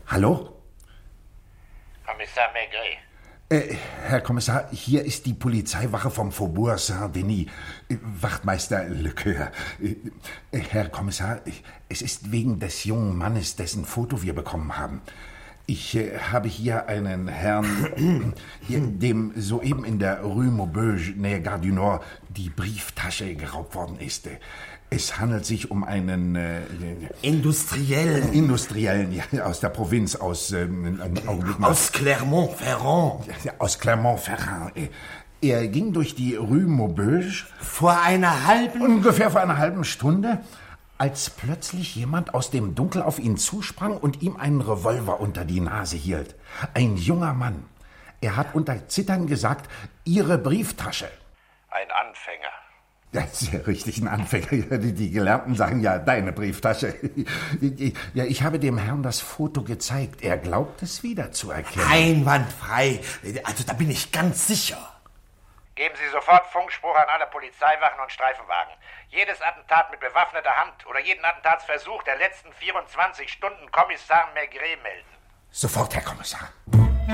Hallo? Kommissar Maigret. Herr Kommissar, hier ist die Polizeiwache vom Faubourg Saint-Denis. Wachtmeister Lecoeur. Herr Kommissar, es ist wegen des jungen Mannes, dessen Foto wir bekommen haben. Ich habe hier einen Herrn, dem soeben in der Rue Maubeuge, nähe Gare du Nord, die Brieftasche geraubt worden ist. Es handelt sich um einen... Industriellen. Industriellen, ja, aus der Provinz, aus Clermont-Ferrand. Aus Clermont-Ferrand. Er ging durch die Rue Maubeuge... Ungefähr vor einer halben Stunde, als plötzlich jemand aus dem Dunkel auf ihn zusprang und ihm einen Revolver unter die Nase hielt. Ein junger Mann. Er hat unter Zittern gesagt, Ihre Brieftasche. Ein Anfänger. Ja, sehr richtig, ein Anfänger. Die Gelernten sagen ja, deine Brieftasche. Ja, ich habe dem Herrn das Foto gezeigt. Er glaubt es wiederzuerkennen. Einwandfrei. Also da bin ich ganz sicher. Geben Sie sofort Funkspruch an alle Polizeiwachen und Streifenwagen. Jedes Attentat mit bewaffneter Hand oder jeden Attentatsversuch der letzten 24 Stunden Kommissar Maigret melden. Sofort, Herr Kommissar.